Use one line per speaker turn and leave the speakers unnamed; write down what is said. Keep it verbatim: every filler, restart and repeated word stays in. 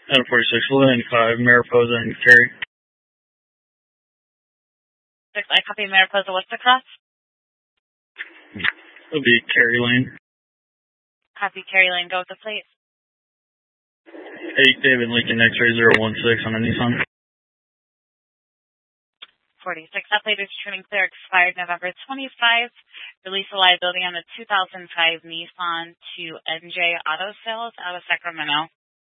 Adam forty-six, Lynn five, Mariposa and Cary.
Six, I copy Mariposa. What's the cross?
It'll be Cary Lane.
Copy Cary Lane. Go with the plate.
eight, David Lincoln, X-ray zero one six on a Nissan.
forty-six, that plate is returning clear, expired November twenty-fifth. Release of liability on the two thousand five Nissan to N J Auto Sales out of Sacramento.